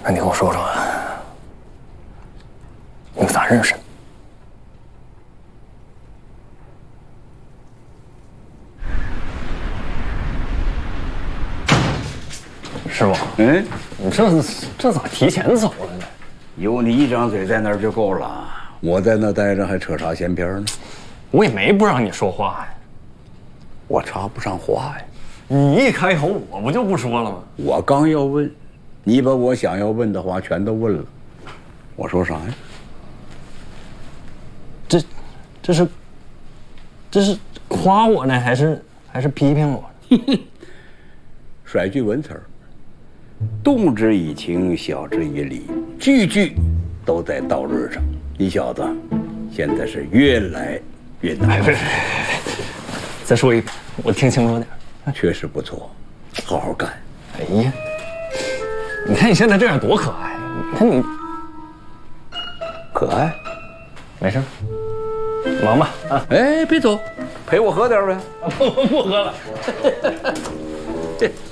那你跟我说说，你们咋认识的？师傅，你这咋提前走了呢？ 有你一张嘴在那儿就够了，我在那待着还扯啥闲篇呢？ 我也没不让你说话呀， 我插不上话呀。 你一开口，我不就不说了吗？ 我刚要问，你把我想要问的话全都问了。我说啥呀？ 这是夸我呢，还是批评我？ 甩句文词儿，动之以情，晓之以理，句句都在道路上。你小子现在是越来越难。 别，再说一遍，我听清楚点。 确实不错，好好干。 哎呀，你看你现在这样多可爱！你看你可爱， 没事，忙吧啊！ 哎，别走，陪我喝点呗。 不喝了。